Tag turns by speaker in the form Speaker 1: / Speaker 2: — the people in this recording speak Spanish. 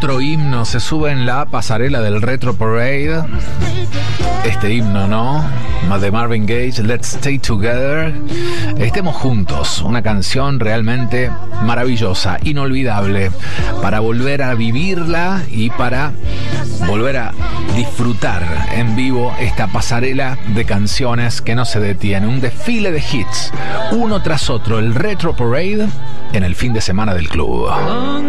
Speaker 1: otro himno se sube en la pasarela del Retro Parade. Este himno, ¿no? De Marvin Gaye, Let's Stay Together. Estemos juntos. Una canción realmente maravillosa, inolvidable, para volver a vivirla y para volver a disfrutar en vivo esta pasarela de canciones que no se detiene. Un desfile de hits, uno tras otro, el Retro Parade en el fin de semana del club.